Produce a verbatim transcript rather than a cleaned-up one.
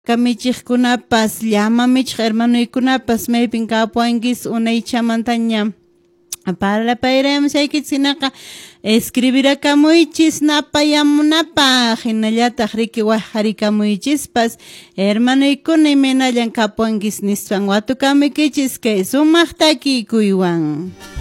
Kamichikunapas llamamichik hermanuykunapas maypin kapuankis unaychamantaña parlapayramusaykichiknaqa escribirakamuychis napayamunapaq hinallataq rikiwaq qharikamuychispas hermanuykuna imaynallan kapuankis nispan watukamuykichis kay sumaq takikuywan.